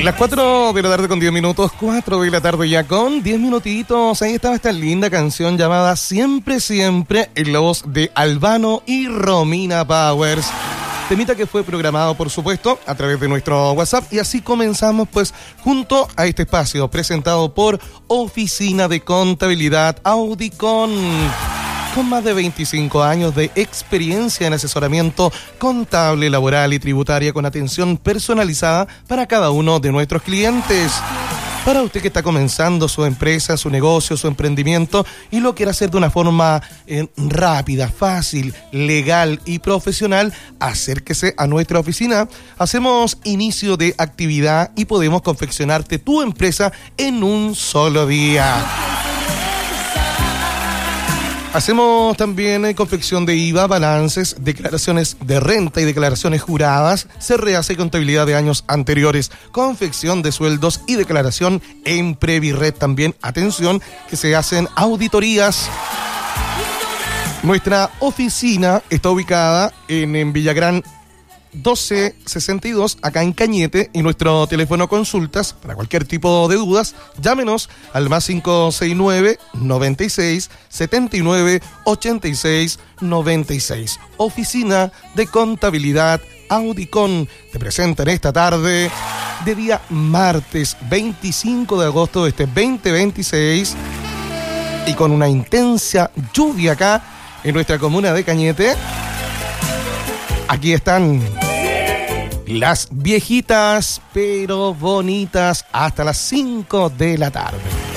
Las 4 de la tarde con 10 minutos, 4 de la tarde ya con 10 minutitos. Ahí estaba esta linda canción llamada Siempre, Siempre, en la voz de Albano y Romina Powers. Temita que fue programado, por supuesto, a través de nuestro WhatsApp. Y así comenzamos, pues, junto a este espacio presentado por Oficina de Contabilidad Audicon. Con más de 25 años de experiencia en asesoramiento contable, laboral y tributaria con atención personalizada para cada uno de nuestros clientes. Para usted que está comenzando su empresa, su negocio, su emprendimiento y lo quiere hacer de una forma rápida, fácil, legal y profesional, acérquese a nuestra oficina. Hacemos inicio de actividad y podemos confeccionarte tu empresa en un solo día. Hacemos también confección de IVA, balances, declaraciones de renta y declaraciones juradas, se rehace contabilidad de años anteriores, confección de sueldos y declaración en Previred también. Atención, que se hacen auditorías. Nuestra oficina está ubicada en Villagrán 1262, acá en Cañete, y nuestro teléfono consultas para cualquier tipo de dudas, llámenos al más 569 96 79 86 96. Oficina de Contabilidad Audicon te presentan esta tarde de día martes 25 de agosto de este 2026 y con una intensa lluvia acá en nuestra comuna de Cañete. Aquí están las viejitas pero bonitas hasta las 5 de la tarde.